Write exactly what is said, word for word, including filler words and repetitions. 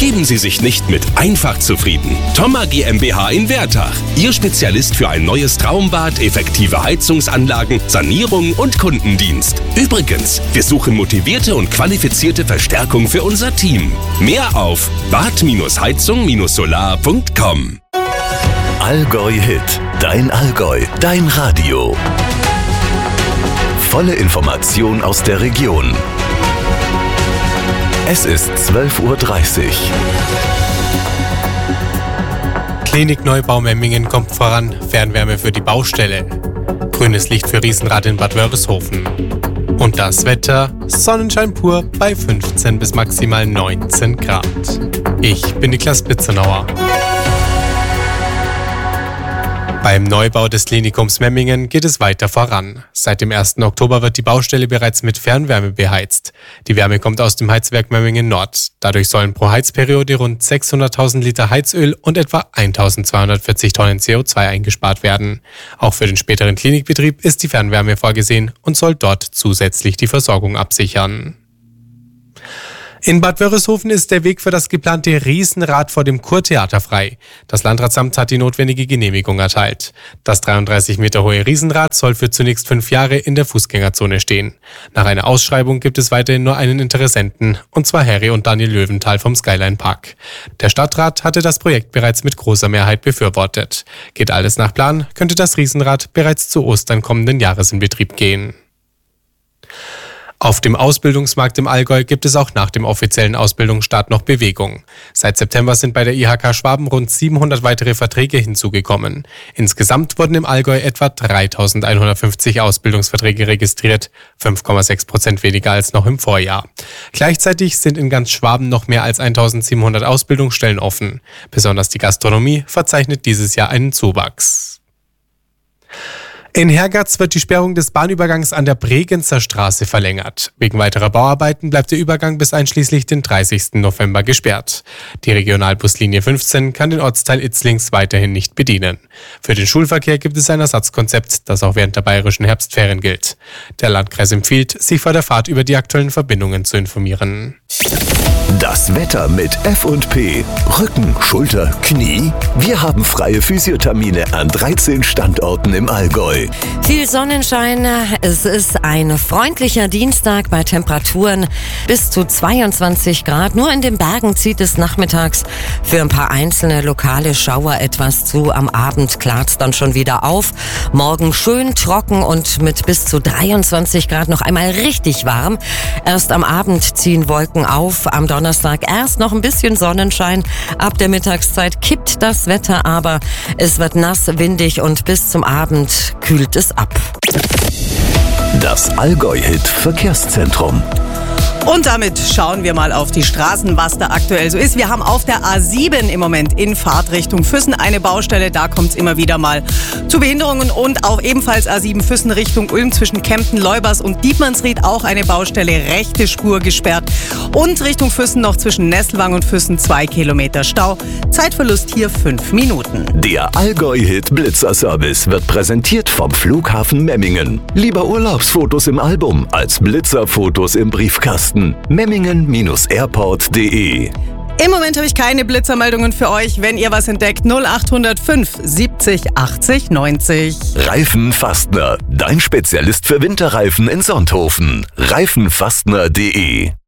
Geben Sie sich nicht mit einfach zufrieden. Thoma GmbH in Wertach. Ihr Spezialist für ein neues Traumbad, effektive Heizungsanlagen, Sanierung und Kundendienst. Übrigens, wir suchen motivierte und qualifizierte Verstärkung für unser Team. Mehr auf bad heizung solar punkt com. Allgäu Hit. Dein Allgäu. Dein Radio. Volle Information aus der Region. Es ist zwölf Uhr dreißig. Klinikneubau Memmingen kommt voran. Fernwärme für die Baustelle. Grünes Licht für Riesenrad in Bad Wörishofen. Und das Wetter, Sonnenschein pur bei fünfzehn bis maximal neunzehn Grad. Ich bin Niklas Blitzenauer. Beim Neubau des Klinikums Memmingen geht es weiter voran. Seit dem ersten Oktober wird die Baustelle bereits mit Fernwärme beheizt. Die Wärme kommt aus dem Heizwerk Memmingen Nord. Dadurch sollen pro Heizperiode rund sechshunderttausend Liter Heizöl und etwa eintausendzweihundertvierzig Tonnen C O zwei eingespart werden. Auch für den späteren Klinikbetrieb ist die Fernwärme vorgesehen und soll dort zusätzlich die Versorgung absichern. In Bad Wörishofen ist der Weg für das geplante Riesenrad vor dem Kurtheater frei. Das Landratsamt hat die notwendige Genehmigung erteilt. Das dreiunddreißig Meter hohe Riesenrad soll für zunächst fünf Jahre in der Fußgängerzone stehen. Nach einer Ausschreibung gibt es weiterhin nur einen Interessenten, und zwar Harry und Daniel Löwenthal vom Skyline Park. Der Stadtrat hatte das Projekt bereits mit großer Mehrheit befürwortet. Geht alles nach Plan, könnte das Riesenrad bereits zu Ostern kommenden Jahres in Betrieb gehen. Auf dem Ausbildungsmarkt im Allgäu gibt es auch nach dem offiziellen Ausbildungsstart noch Bewegung. Seit September sind bei der I H K Schwaben rund siebenhundert weitere Verträge hinzugekommen. Insgesamt wurden im Allgäu etwa dreitausendeinhundertfünfzig Ausbildungsverträge registriert, fünf Komma sechs Prozent weniger als noch im Vorjahr. Gleichzeitig sind in ganz Schwaben noch mehr als eintausendsiebenhundert Ausbildungsstellen offen. Besonders die Gastronomie verzeichnet dieses Jahr einen Zuwachs. In Hergatz wird die Sperrung des Bahnübergangs an der Bregenzer Straße verlängert. Wegen weiterer Bauarbeiten bleibt der Übergang bis einschließlich den dreißigsten November gesperrt. Die Regionalbuslinie fünfzehn kann den Ortsteil Itzlings weiterhin nicht bedienen. Für den Schulverkehr gibt es ein Ersatzkonzept, das auch während der bayerischen Herbstferien gilt. Der Landkreis empfiehlt, sich vor der Fahrt über die aktuellen Verbindungen zu informieren. Das Wetter mit F und P. Rücken, Schulter, Knie. Wir haben freie Physiothermine an dreizehn Standorten im Allgäu. Viel Sonnenschein. Es ist ein freundlicher Dienstag bei Temperaturen bis zu zweiundzwanzig Grad. Nur in den Bergen zieht es nachmittags für ein paar einzelne lokale Schauer etwas zu. Am Abend klart es dann schon wieder auf. Morgen schön trocken und mit bis zu dreiundzwanzig Grad noch einmal richtig warm. Erst am Abend ziehen Wolken auf. Am Donnerstag erst noch ein bisschen Sonnenschein. Ab der Mittagszeit kippt das Wetter, aber es wird nass, windig und bis zum Abend kühlt es ab. Das Allgäu-Hit Verkehrszentrum. Und damit schauen wir mal auf die Straßen, was da aktuell so ist. Wir haben auf der A sieben im Moment in Fahrtrichtung Füssen eine Baustelle. Da kommt es immer wieder mal zu Behinderungen. Und auch ebenfalls A sieben Füssen Richtung Ulm zwischen Kempten, Leubers und Dietmannsried auch eine Baustelle. Rechte Spur gesperrt. Und Richtung Füssen noch zwischen Nesselwang und Füssen zwei Kilometer Stau. Zeitverlust hier fünf Minuten. Der Allgäu-Hit Blitzer-Service wird präsentiert vom Flughafen Memmingen. Lieber Urlaubsfotos im Album als Blitzerfotos im Briefkasten. Memmingen Airport punkt de. Im Moment habe ich keine Blitzermeldungen für euch. Wenn ihr was entdeckt, null acht null fünf siebzig achtzig neunzig. Reifenfastner, dein Spezialist für Winterreifen in Sonthofen. Reifenfastner punkt de.